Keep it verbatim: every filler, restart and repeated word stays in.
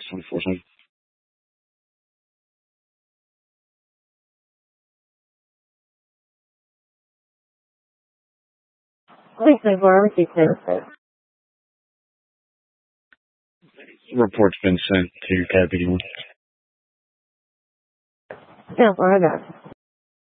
unfortunately. Please inform sequencer. Report's been sent to Capital. No, order.